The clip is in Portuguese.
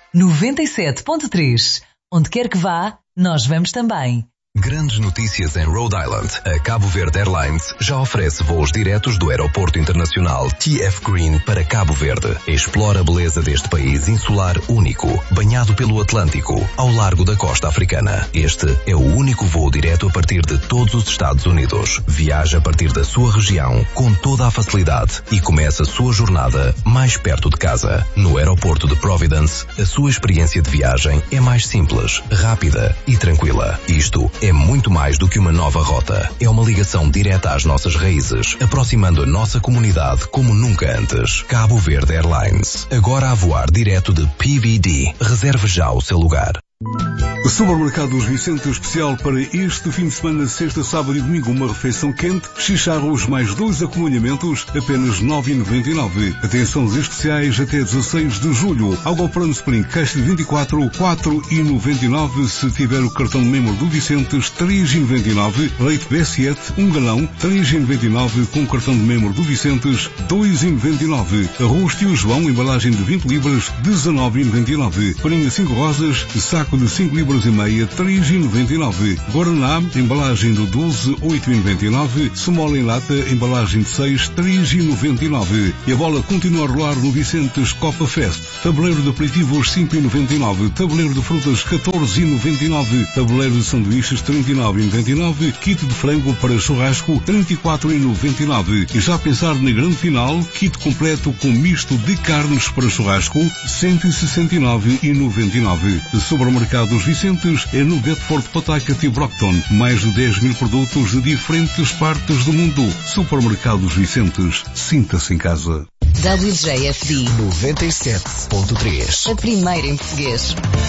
97.3. Onde quer que vá, nós vamos também. Grandes notícias em Rhode Island. A Cabo Verde Airlines já oferece voos diretos do Aeroporto Internacional TF Green para Cabo Verde. Explora a beleza deste país insular único, banhado pelo Atlântico, ao largo da costa africana. Este é o único voo direto a partir de todos os Estados Unidos. Viaja a partir da sua região com toda a facilidade e começa a sua jornada mais perto de casa. No Aeroporto de Providence, a sua experiência de viagem é mais simples, rápida e tranquila. Isto é muito mais do que uma nova rota. É uma ligação direta às nossas raízes, aproximando a nossa comunidade como nunca antes. Cabo Verde Airlines, agora a voar direto de PVD. Reserve já o seu lugar. Supermercados Vicente especial para este fim de semana, sexta, sábado e domingo, uma refeição quente, chicharros mais 2 acompanhamentos, apenas 9,99. Atenções especiais até 16 de julho. Água Prano Spring, caixa de 24, 4,99. Se tiver o cartão de membro do Vicentes, 3,99. Leite B7, 1 galão, 3,99. Com o cartão de membro do Vicentes, 2,99. Arroz Tio João, embalagem de 20 libras, 19,99. Farinha 5 rosas, saco de 5 libras e meia, 3,99. Guaraná, embalagem de 12, 8,99. Semola em lata, embalagem de 6, 3,99. E a bola continua a rolar no Vicentes Copa Fest. Tabuleiro de aperitivos, 5,99. Tabuleiro de frutas, 14,99. Tabuleiro de sanduíches, 39,99. Kit de frango para churrasco, 34,99. E já a pensar na grande final, kit completo com misto de carnes para churrasco, 169,99. Supermercados Vicentes é no Bedford, Pawtucket e Brockton. Mais de 10 mil produtos de diferentes partes do mundo. Supermercados Vicentes. Sinta-se em casa. WJFD 97.3. A primeira em português.